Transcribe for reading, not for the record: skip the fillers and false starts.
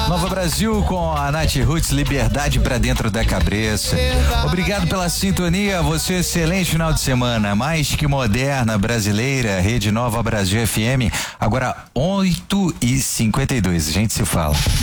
Nova Brasil com a Nath Roots, liberdade pra dentro da cabeça. Obrigado pela sintonia, você excelente final de semana, mais que moderna, brasileira, Rede Nova Brasil FM, agora 8h52, a gente se fala.